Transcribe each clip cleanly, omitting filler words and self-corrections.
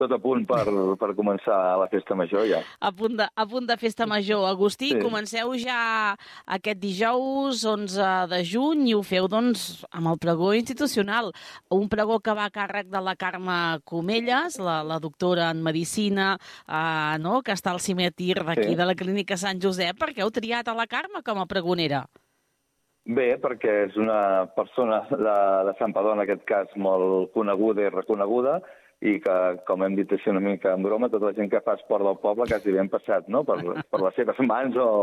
tot a punt per començar la festa major, ja. A punt de festa major. Agustí, comenceu ja aquest dijous 11 de juny i ho feu, doncs, amb el pregó institucional. Un pregó que va a càrrec de la Carme Comelles, la doctora en Medicina, no?, que està al cimetir d'aquí de la Clínica Sant Josep. Per què heu triat a la Carme com a pregonera? Bé, perquè és una persona de Santpedor, en aquest cas, molt coneguda i reconeguda, i que, com hem dit així una mica en broma, tota la gent que fa esport del poble quasi ben passat, no?, per les seves mans o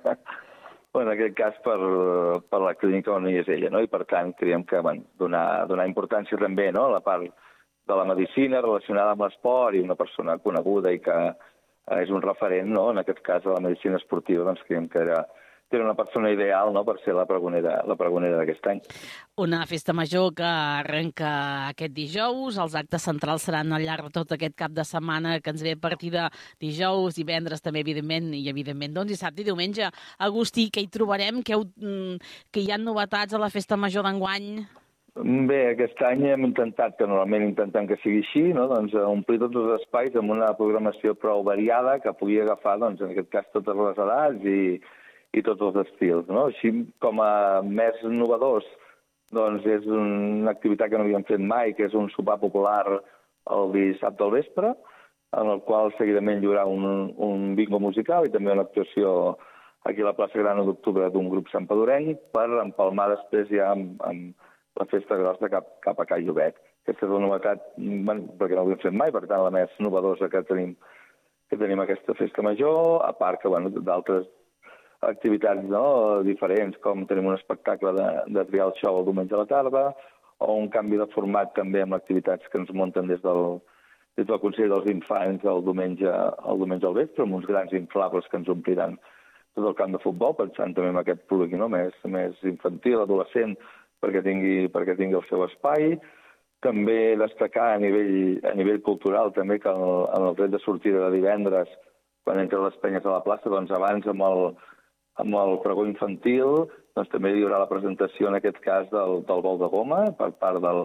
en aquest cas per la clínica on hi és ella, no? I per tant creiem que donar importància també, no?, a la part de la medicina relacionada amb l'esport, i una persona coneguda i que és un referent, no?, en aquest cas de la medicina esportiva, doncs creiem que era una persona ideal, no?, per ser la pregonera d'aquest any. Una festa major que arrenca aquest dijous. Els actes centrals seran al llarg de tot aquest cap de setmana que ens ve a partir de dijous, divendres també, evidentment, doncs dissabte i diumenge. Agustí, què hi trobarem? Que hi ha novetats a la festa major d'enguany? Bé, aquest any hem intentat, que normalment intentem que sigui així, no?, doncs omplir tots els espais amb una programació prou variada que pugui agafar, doncs, en aquest cas, totes les edats i tots els estils, no? Així com a més innovadors, doncs és una activitat que no havíem fet mai, que és un sopar popular el dissabte al vespre, en el qual seguidament hi haurà un bingo musical i també una actuació aquí a la plaça Gran d'Octubre d'un grup santpedorenc per empalmar després ja amb la festa grossa cap a Can Llobet. Aquesta és la novetat, perquè no ho havíem fet mai, per tant la més novedosa que tenim aquesta festa major, a part que d'altres activitats, no?, diferents, com tenim un espectacle de trial show el diumenge a la tarda, o un canvi de format també amb activitats que ens munten des del Consell dels Infants el diumenge al vespre, amb uns grans inflables que ens ompliran tot el camp de futbol, pensant també en aquest públic, no?, més infantil, adolescent, perquè tingui el seu espai. També destacar a nivell cultural també que en el tret de sortida de divendres, quan entren les penyes a la plaça, doncs abans amb el pregó infantil, doncs també hi haurà la presentació, en aquest cas, del bol de goma, per part de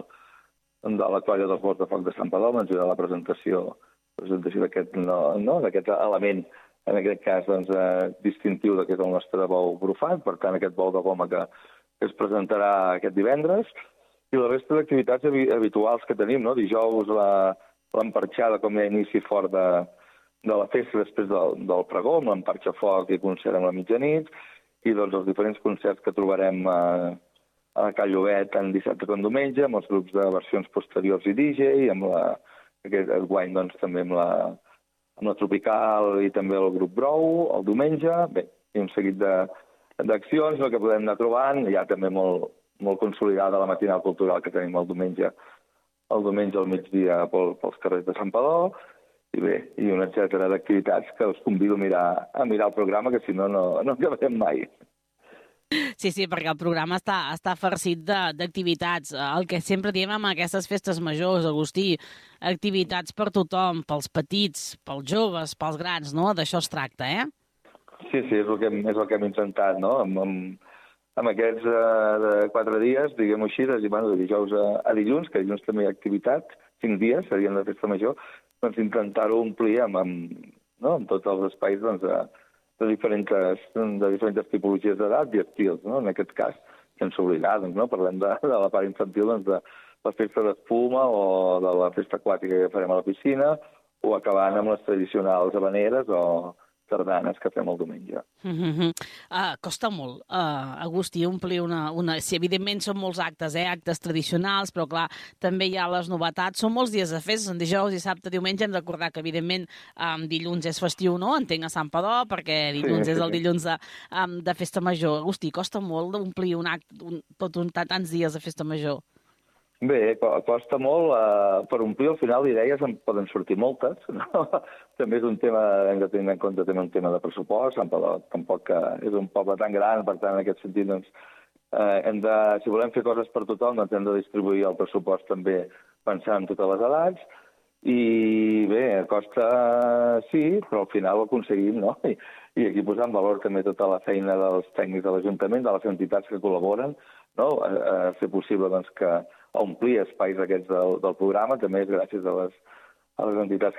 la colla dels bols de foc de Santpedor, doncs hi haurà la presentació d'aquest element, en aquest cas, doncs, distintiu que és el nostre bou brufat, per tant, aquest bol de goma que es presentarà aquest divendres, i la resta d'activitats habituals que tenim, no? Dijous l'emparxada com a inici fort de la festa després del pregó, amb l'emparxa foc i concert a la mitjanit, i doncs els diferents concerts que trobarem a Can Llobet tant dissabte com diumenge, amb els grups de versions posteriors i DJ, i amb aquest guany doncs també amb la Tropical i també el grup Brou, el diumenge. Bé, i un seguit d'accions que podem anar trobant, ja també molt consolidada la matinal cultural que tenim el diumenge al migdia pels carrers de Santpedor, i bé, i una etcètera d'activitats que us convido a mirar el programa, que si no acabarem mai. Sí, perquè el programa està farcit d'activitats. El que sempre diem amb aquestes festes majors, Agustí, activitats per tothom, pels petits, pels joves, pels grans, no? D'això es tracta, eh? Sí, és el que hem intentat, no? Amb aquests 4 dies, diguem-ho així, de dijous a dilluns, que dilluns també hi ha activitat, 5 dies, serien la festa major, doncs intentar-ho omplir amb tots els espais de diferents tipologies d'edat i estils, no? En aquest cas, sense oblidar, no? Parlem de la part infantil, de la festa d'espuma o de la festa aquàtica que farem a la piscina, o acabant amb les tradicionals habaneres o sardanes que fem el diumenge. Costa molt, Agustí, omplir una... Sí, evidentment són molts actes, actes tradicionals, però clar, també hi ha les novetats. Són molts dies de festa, en dijous, dissabte, diumenge. Hem de recordar que, evidentment, dilluns és festiu, no? Entenc a Santpedor, perquè dilluns és el dilluns de festa major. Agustí, costa molt d'omplir un acte, tants dies de festa major. Bé, costa molt. Per omplir, al final, d'idees en poden sortir moltes. No? També és un tema, hem de tenir en compte també un tema de pressupost. Santpedor tampoc és un poble tan gran, per tant, en aquest sentit, doncs, si volem fer coses per tothom, doncs hem de distribuir el pressupost també pensant en totes les edats. I bé, costa sí, però al final ho aconseguim, no? I aquí posar en valor també tota la feina dels tècnics de l'Ajuntament, de les entitats que col·laboren, no? A fer possible doncs, que omplir espais aquests del programa també és gràcies a a les entitats